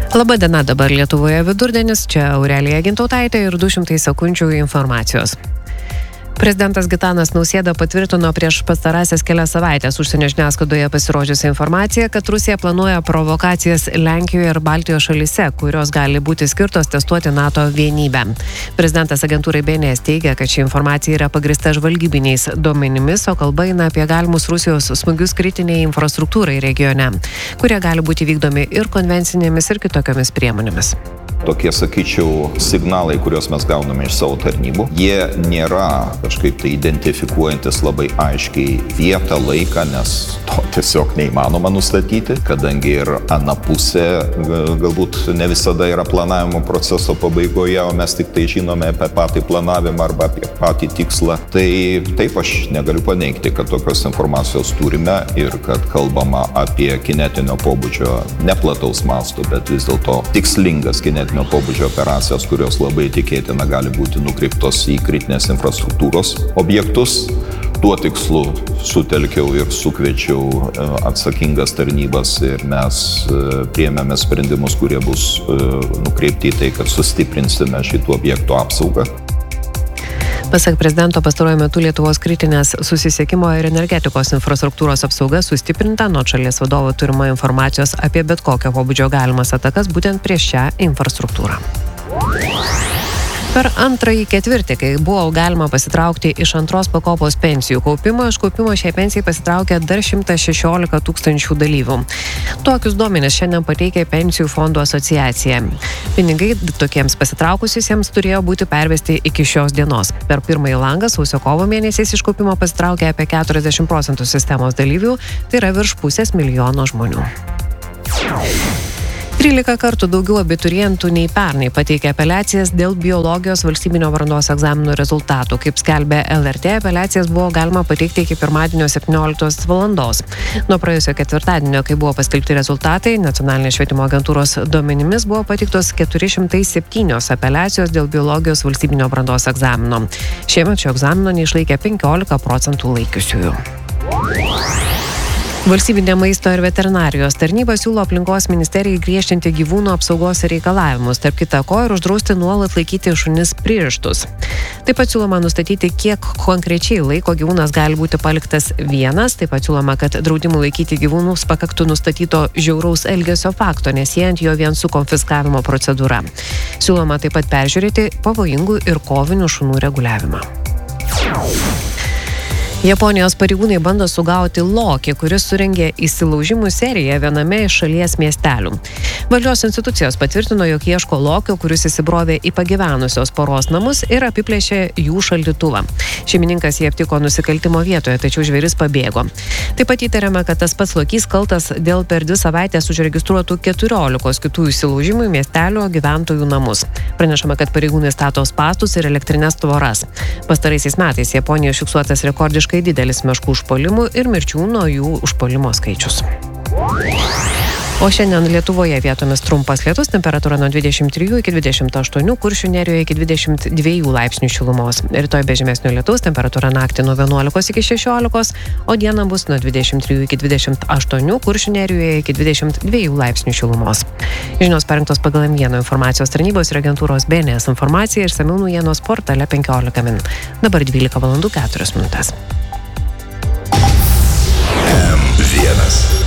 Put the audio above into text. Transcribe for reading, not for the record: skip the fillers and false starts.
Labadiena, dabar Lietuvoje vidurdienis, čia Aurelija Gintautaitė ir 200 sekundžių informacijos. Prezidentas Gitanas Nausėda patvirtino prieš pastarąsias kelias savaitės užsienio žiniasklaidoje pasirodžiusią informaciją, kad Rusija planuoja provokacijas Lenkijoje ir Baltijos šalyse, kurios gali būti skirtos testuoti NATO vienybę. Prezidentas agentūrai BNS teigia, kad ši informacija yra pagrįsta žvalgybiniais duomenimis, o kalba eina apie galimus Rusijos smūgius kritiniai infrastruktūrai regione, kurie gali būti vykdomi ir konvencinėmis, ir kitokiomis priemonėmis. Tokie, sakyčiau, signalai, kuriuos mes gauname iš savo tarnybų, jie nėra kažkaip tai identifikuojantis labai aiškiai vietą, laiką, nes to tiesiog neįmanoma nustatyti, kadangi ir ana pusė galbūt ne visada yra planavimo proceso pabaigoje, o mes tik tai žinome apie patį planavimą arba apie patį tikslą. Tai taip, aš negaliu paneigti, kad tokios informacijos turime ir kad kalbama apie kinetinio pobūdžio neplataus masto, bet vis dėlto tikslingas kinetinio pobūdžio operacijas, kurios labai tikėtina gali būti nukreiptos į kritinės infrastruktūros objektus. Tuo tikslu sutelkiau ir sukviečiau atsakingas tarnybas ir mes priėmėme sprendimus, kurie bus nukreipti į tai, kad sustiprinsime šitų objektų apsaugą. Pasak prezidento, pastaruoju metu Lietuvos kritinės susisiekimo ir energetikos infrastruktūros apsauga sustiprinta, nuo šalies vadovo turima informacijos apie bet kokio pobūdžio galimas atakas būtent prieš šią infrastruktūrą. Per antrąjį ketvirtį, kai buvo galima pasitraukti iš antros pakopos pensijų kaupimo, iš kaupimo šiai pensijai pasitraukė dar 116 tūkstančių dalyvių. Tokius duomenis šiandien pateikė Pensijų fondų asociacija. Pinigai tokiems pasitraukusiems turėjo būti pervesti iki šios dienos. Per pirmąjį langą sausio-kovo mėnesiais iš kaupimo pasitraukė apie 40% sistemos dalyvių, tai yra virš 500 milijono žmonių. 13 kartų daugiau abiturientų nei pernai pateikė apeliacijas dėl biologijos valstybinio brandos egzaminų rezultatų. Kaip skelbė LRT, apeliacijas buvo galima pateikti iki pirmadienio 17 valandos. Nuo praėjusio ketvirtadienio, kai buvo paskelbti rezultatai, Nacionalinės švietimo agentūros duomenimis buvo pateiktos 407 apeliacijos dėl biologijos valstybinio brandos egzamino. Šiemet šio egzamino neišlaikė 15% laikiusiųjų. Valstybinė maisto ir veterinarijos tarnyba siūlo aplinkos ministerijai griežtinti gyvūnų apsaugos reikalavimus, tarp kita ko ir uždrausti nuolat laikyti šunis pririštus. Taip pat siūloma nustatyti, kiek konkrečiai laiko gyvūnas gali būti paliktas vienas, taip pat siūloma, kad draudimų laikyti gyvūnus pakaktų nustatyto žiauraus elgesio fakto, nesiejant jo vien su konfiskavimo procedūra. Siūloma taip pat peržiūrėti pavojingų ir kovinių šunų reguliavimą. Japonijos pareigūnai bando sugauti lokį, kuris surengė įsilaužimų seriją viename iš šalies miestelių. Valdžios institucijos patvirtino, jog ieško lokio, kuris įsibrovė į pagyvenusios poros namus ir apiplėšė jų šaldytuvą. Šeimininkas jį aptiko nusikaltimo vietoje, tačiau žvėris pabėgo. Taip pat įtariama, kad tas pats lokys kaltas dėl per 2 savaitės užregistruotų 14 kitų įsilaužimų į miestelio gyventojų namus. Pranešama, kad pareigūnai stato spąstus ir elektrinės tvoras. Pastaraisiais metais Japonijoje fiksuotas rekordiškai didelis meškų užpuolimų ir mirčių nuo jų užpuolimo skaičius. O šiandien Lietuvoje vietomis trumpas lietus, temperatūra nuo 23 iki 28, Kuršių nerijoje iki 22 laipsnių šilumos. Rytoj be žymesnio lietaus, temperatūra naktį nuo 11 iki 16, o dieną bus nuo 23 iki 28, Kuršių nerijoje iki 22 laipsnių šilumos. Žinios parengtos pagal M1 informacijos tarnybos ir agentūros BNS informacija ir išsamių naujienos portale 15 min. Dabar 12 valandų 4 minutės. M1